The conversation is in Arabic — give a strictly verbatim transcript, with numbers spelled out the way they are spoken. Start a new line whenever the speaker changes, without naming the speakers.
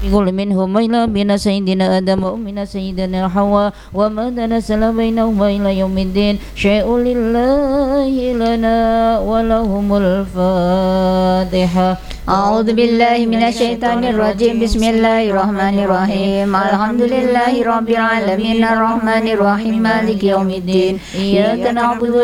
كل منهم إلى بنا سيدنا آدم ومن سيدنا حواء وما تنزل بينهما إلى يوم الدين شيء لله لنا ولهم الفاتحة.
أعوذ بالله من الشيطان الرجيم. بسم الله الرحمن الرحيم. الحمد لله رب العالمين الرحمن الرحيم مالك يوم الدين. إياك نعبد